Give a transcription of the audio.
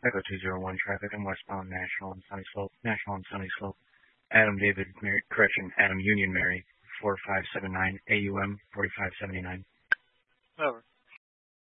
Echo 201 traffic on westbound National and Sunny Slope. National and Sunny Slope. Adam David, Mary, correction, Adam Union Mary, 4579, AUM 4579. Over.